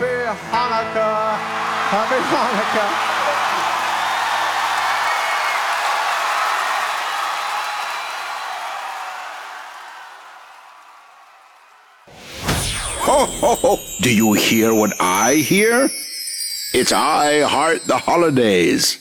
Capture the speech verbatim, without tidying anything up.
Happy Hanukkah. Happy Hanukkah. Ho, ho, ho. Do you hear what I hear? It's I Heart the Holidays.